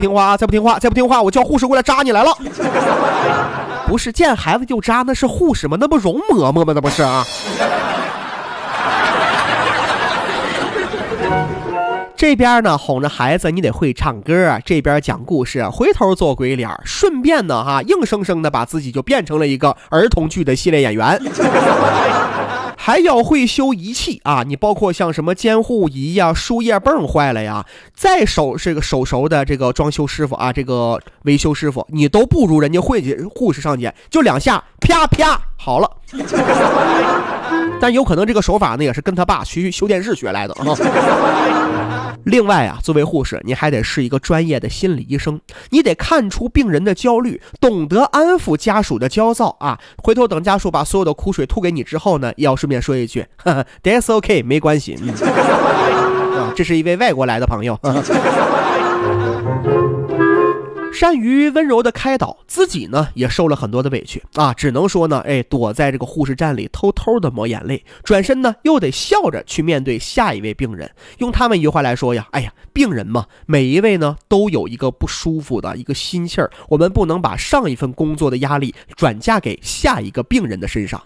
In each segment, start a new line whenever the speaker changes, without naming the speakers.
听话，再不听话，再不听话，我叫护士过来扎你来了。不是见孩子就扎，那是护士吗？那不容嬷嬷吗？那不是啊。这边呢哄着孩子，你得会唱歌，这边讲故事，回头做鬼脸，顺便呢硬生生的把自己就变成了一个儿童剧的系列演员。还要会修仪器啊，你包括像什么监护仪呀、输液泵坏了呀，再这个手熟的这个装修师傅啊，这个维修师傅，你都不如人家会计护士上去，就2下啪啪好了。但有可能这个手法呢也是跟他爸去修电视学来的啊。另外啊，作为护士，你还得是一个专业的心理医生，你得看出病人的焦虑，懂得安抚家属的焦躁啊。回头等家属把所有的苦水吐给你之后呢，也要顺便说一句，That's okay， 没关系。这是一位外国来的朋友。善于温柔的开导，自己呢也受了很多的委屈啊，只能说呢，躲在这个护士站里偷偷的抹眼泪，转身呢又得笑着去面对下一位病人。用他们一句话来说呀，病人嘛，每一位呢都有一个不舒服的一个心气儿，我们不能把上一份工作的压力转嫁给下一个病人的身上。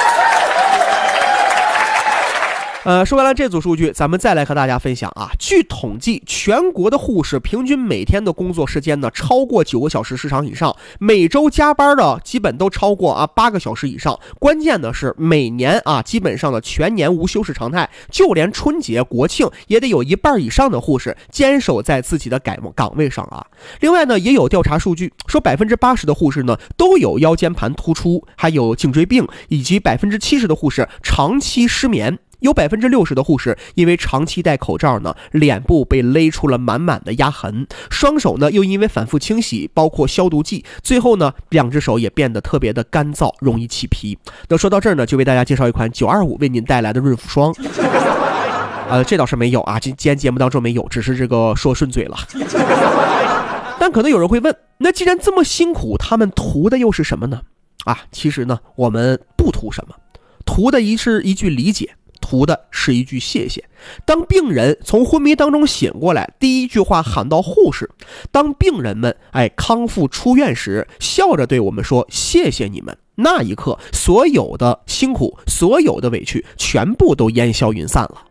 说完了这组数据，咱们再来和大家分享啊。据统计，全国的护士平均每天的工作时间呢超过9个小时时长以上，每周加班的基本都超过8个小时以上。关键的是每年基本上的全年无休是常态，就连春节国庆也得有1半以上的护士坚守在自己的岗位上啊。另外呢，也有调查数据说80%的护士呢都有腰间盘突出，还有颈椎病，以及70%的护士长期失眠。有60%的护士因为长期戴口罩呢，脸部被勒出了满满的压痕，双手呢又因为反复清洗，包括消毒剂，最后呢2只手也变得特别的干燥，容易起皮。那说到这儿呢，就为大家介绍一款925为您带来的润肤霜。这倒是没有啊，今天节目当中没有，只是这个说顺嘴了。但可能有人会问，那既然这么辛苦，他们图的又是什么呢？其实呢，我们不图什么，图的是一句理解，图的是一句谢谢。当病人从昏迷当中醒过来，第一句话喊到护士。当病人们康复出院时，笑着对我们说谢谢你们，那一刻所有的辛苦，所有的委屈全部都烟消云散了。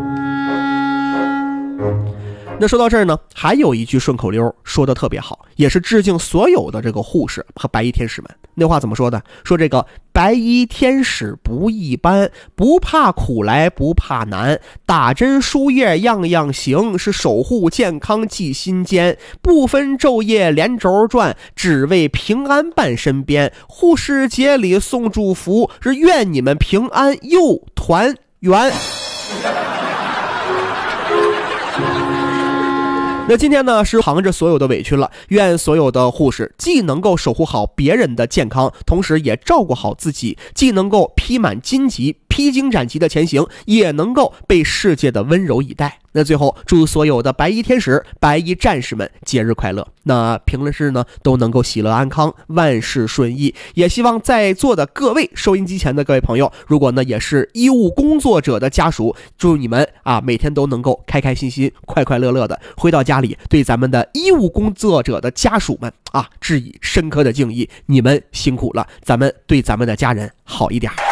那说到这儿呢，还有一句顺口溜说的特别好，也是致敬所有的这个护士和白衣天使们。那话怎么说的？说这个白衣天使不一般，不怕苦来不怕难，打针输液样样行，是守护健康记心间，不分昼夜连轴转，只为平安伴身边。护士节里送祝福，是愿你们平安又团圆。那今天呢是扛着所有的委屈了，愿所有的护士既能够守护好别人的健康，同时也照顾好自己，既能够披满荆棘，披荆斩棘的前行，也能够被世界的温柔以待。那最后祝所有的白衣天使、白衣战士们节日快乐。那平时呢都能够喜乐安康，万事顺意。也希望在座的各位收音机前的各位朋友，如果呢也是医务工作者的家属，祝你们每天都能够开开心心、快快乐乐的回到家里，对咱们的医务工作者的家属们致以深刻的敬意。你们辛苦了，咱们对咱们的家人好一点。